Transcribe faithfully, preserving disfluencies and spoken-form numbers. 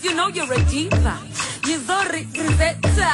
you know you're a diva. You so re- Rosetta.